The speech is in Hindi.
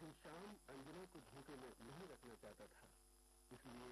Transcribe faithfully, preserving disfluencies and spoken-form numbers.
लेकिन श्याम अंजना को धोखे में नहीं रखना चाहता था, इसलिए